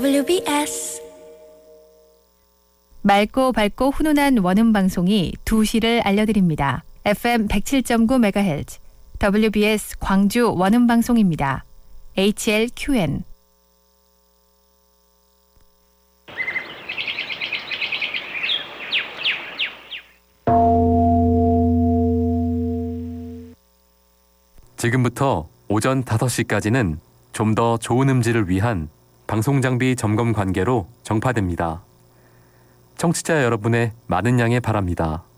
WBS 맑고 밝고 훈훈한 원음 방송이 2시를 알려드립니다. FM 107.9MHz WBS 광주 원음 방송입니다. HLQN 지금부터 오전 5시까지는 좀 더 좋은 음질을 위한 방송장비 점검 관계로 정파됩니다. 청취자 여러분의 많은 양해 바랍니다.